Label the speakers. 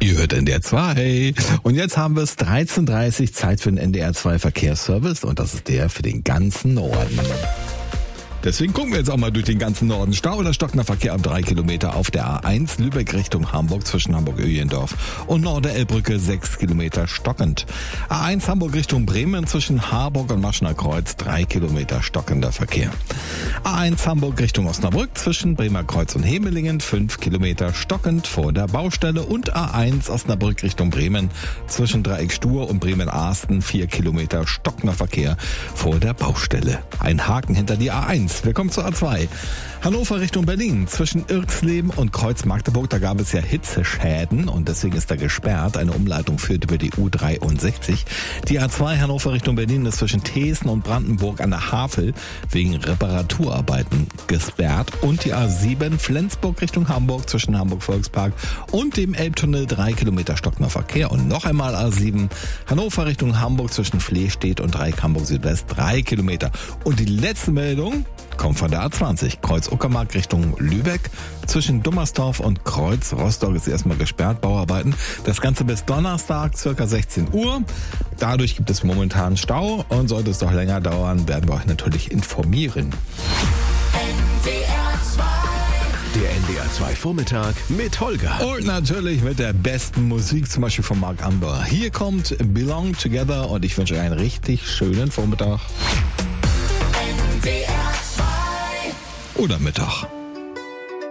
Speaker 1: Ihr hört NDR 2. Und jetzt haben wir es 13:30 Uhr, Zeit für den NDR 2 Verkehrsservice. Und das ist der für den ganzen Norden. Deswegen gucken wir jetzt auch mal durch den ganzen Norden. Stau oder stockender Verkehr ab 3 Kilometer auf der A1 Lübeck Richtung Hamburg zwischen Hamburg-Öhlendorf und Norderelbbrücke 6 Kilometer stockend. A1 Hamburg Richtung Bremen zwischen Harburg und Maschener Kreuz 3 Kilometer stockender Verkehr. A1 Hamburg Richtung Osnabrück zwischen Bremer Kreuz und Hemelingen 5 Kilometer stockend vor der Baustelle und A1 Osnabrück Richtung Bremen zwischen Dreieck Stur und Bremen-Ahsten 4 Kilometer stockender Verkehr vor der Baustelle. Ein Haken hinter die A1. Wir kommen zur A2. Hannover Richtung Berlin. Zwischen Irxleben und Kreuz Magdeburg, da gab es ja Hitzeschäden und deswegen ist da gesperrt. Eine Umleitung führt über die U63. Die A2 Hannover Richtung Berlin ist zwischen Thesen und Brandenburg an der Havel wegen Reparaturarbeiten gesperrt. Und die A7 Flensburg Richtung Hamburg zwischen Hamburg-Volkspark und dem Elbtunnel 3 Kilometer stockender Verkehr. Und noch einmal A7 Hannover Richtung Hamburg zwischen Flehstedt und Dreieck Hamburg Südwest 3 Kilometer. Und die letzte Meldung kommt von der A20. Kreuz Uckermark Richtung Lübeck. Zwischen Dummersdorf und Kreuz Rostock ist erstmal gesperrt, Bauarbeiten. Das Ganze bis Donnerstag, circa 16 Uhr. Dadurch gibt es momentan Stau und sollte es doch länger dauern, werden wir euch natürlich informieren.
Speaker 2: Der NDR 2 Vormittag mit Holger.
Speaker 1: Und natürlich mit der besten Musik, zum Beispiel von Mark Amber. Hier kommt Belong Together und ich wünsche euch einen richtig schönen Vormittag.
Speaker 3: NDR 2
Speaker 1: oder Mittag.